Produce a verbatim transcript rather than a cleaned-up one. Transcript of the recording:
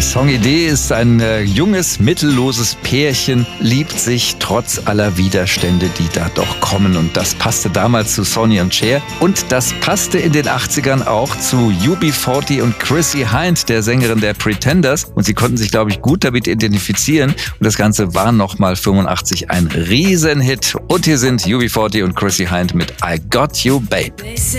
Songidee ist ein äh, junges, mittelloses Pärchen, liebt sich trotz aller Widerstände, die da doch kommen. Und das passte damals zu Sonny und Cher. Und das passte in den achtzigern auch zu U B vierzig und Chrissie Hynde, der Sängerin der Pretenders. Und sie konnten sich, glaube ich, gut damit identifizieren. Und das Ganze war nochmal fünfundachtzig ein Riesenhit. Und hier sind U B vierzig und Chrissie Hynde mit I Got You, Babe.